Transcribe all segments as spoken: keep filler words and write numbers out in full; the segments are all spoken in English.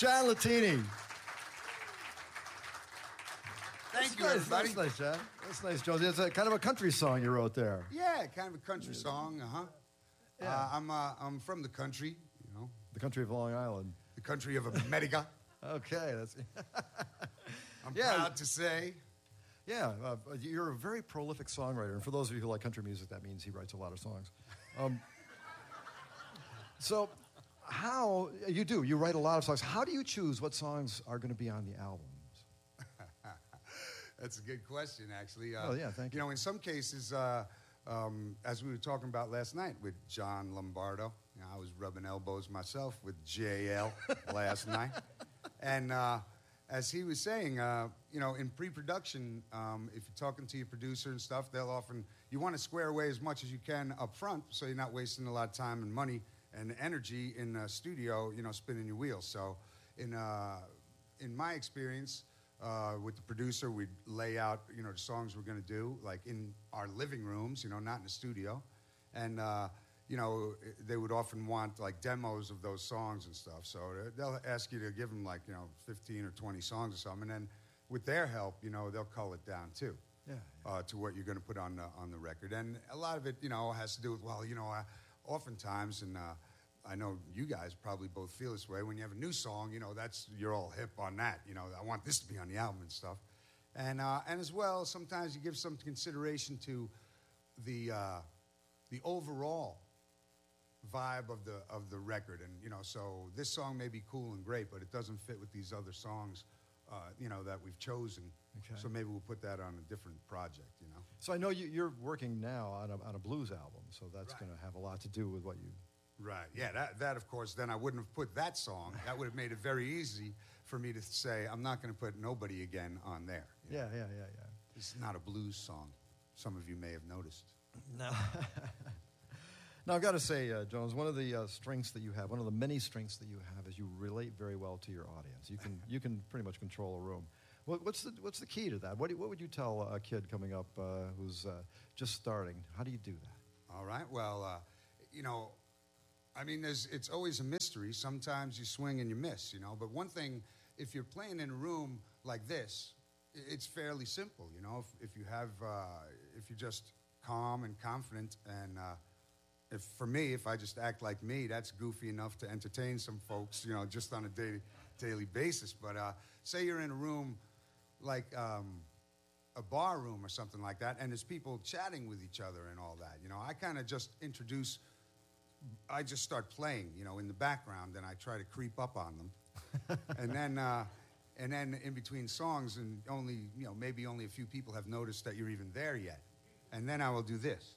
John Latini. Thank That's you, nice. everybody. That's nice, John. That's nice, Jones. It's a kind of a country song you wrote there. Yeah, kind of a country song, uh-huh. Yeah. Uh, I'm, uh, I'm from the country, you know. The country of Long Island. The country of America. Okay, that's. I'm Yeah. proud to say. Yeah, uh, you're a very prolific songwriter, and for those of you who like country music, that means he writes a lot of songs. Um, so, how you do? You write a lot of songs. How do you choose what songs are going to be on the albums? That's a good question, actually. Uh, Oh, yeah, thank you. You know, in some cases, uh, um, as we were talking about last night with John Lombardo, you know, I was rubbing elbows myself with J L last night, and. Uh, As he was saying, uh, you know, in pre-production, um, if you're talking to your producer and stuff, they'll often, you want to square away as much as you can up front so you're not wasting a lot of time and money and energy in the studio, you know, spinning your wheels. So in, uh, in my experience uh, with the producer, we'd lay out, you know, the songs we're going to do, like in our living rooms, you know, not in the studio. And, uh, you know, they would often want like demos of those songs and stuff. So they'll ask you to give them like, you know, fifteen or twenty songs or something. And then with their help, you know, they'll cull it down too. Yeah. yeah. Uh, to what you're going to put on the, on the record. And a lot of it, you know, has to do with, well, you know, I, oftentimes, and uh, I know you guys probably both feel this way, when you have a new song, you know, that's, you're all hip on that. You know, I want this to be on the album and stuff. And, uh, and as well, sometimes you give some consideration to the, uh, the overall vibe of the of the record, and you know, so this song may be cool and great, but it doesn't fit with these other songs, uh, you know, that we've chosen. Okay. So maybe we'll put that on a different project, you know. So I know you, you're working now on a, on a blues album, so that's Right. going to have a lot to do with what you. Right. Yeah. That that of course. Then I wouldn't have put that song. That would have made it very easy for me to say I'm not going to put Nobody Again on there. you know. Yeah, yeah, yeah, yeah. It's not a blues song. Some of you may have noticed. No. Now, I've got to say, uh, Jones, one of the uh, strengths that you have, one of the many strengths that you have, is you relate very well to your audience. You can you can pretty much control a room. What, what's the what's the key to that? What do, what would you tell a kid coming up uh, who's uh, just starting? How do you do that? All right. Well, uh, you know, I mean, there's it's always a mystery. Sometimes you swing and you miss, you know. But one thing, if you're playing in a room like this, it's fairly simple, you know. If, if you have, uh, if you're just calm and confident, and uh, if for me, if I just act like me, that's goofy enough to entertain some folks, you know, just on a daily daily basis. But uh, say you're in a room like um, a bar room or something like that, and there's people chatting with each other and all that. You know, I kind of just introduce. I just start playing, you know, in the background, and I try to creep up on them, and then. Uh, And then in between songs, and only, you know, maybe only a few people have noticed that you're even there yet. And then I will do this.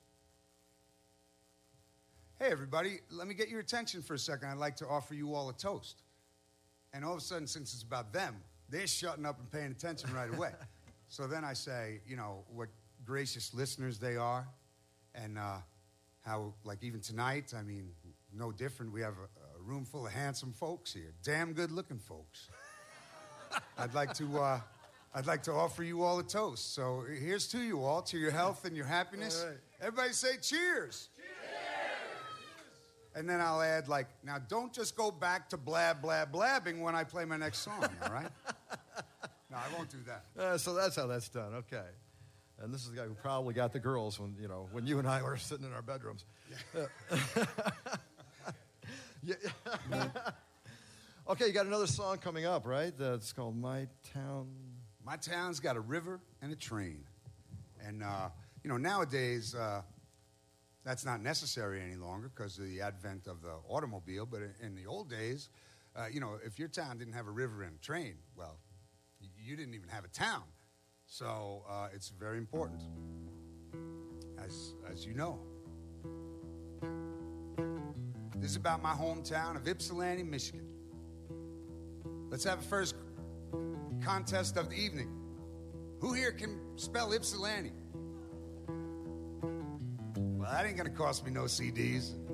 Hey, everybody, let me get your attention for a second. I'd like to offer you all a toast. And all of a sudden, since it's about them, they're shutting up and paying attention right away. So then I say, you know, what gracious listeners they are, and uh, how, like, even tonight, I mean, no different. We have a, a room full of handsome folks here, damn good-looking folks. I'd like to, uh, I'd like to offer you all a toast. So here's to you all, to your health and your happiness. All right. Everybody say cheers. Cheers. And then I'll add, like, now don't just go back to blab, blab, blabbing when I play my next song, all right? No, I won't do that. Uh, so that's how that's done. Okay. And this is the guy who probably got the girls when, you know, when you and I were sitting in our bedrooms. Yeah. yeah. Okay, you got another song coming up, right? That's called My Town. My town's got a river and a train. And, uh, you know, nowadays, uh, that's not necessary any longer because of the advent of the automobile. But in the old days, uh, you know, if your town didn't have a river and a train, well, you didn't even have a town. So uh, it's very important, as, as you know. This is about my hometown of Ypsilanti, Michigan. Let's have a first contest of the evening. Who here can spell Ypsilanti? Well, that ain't gonna cost me no C Ds.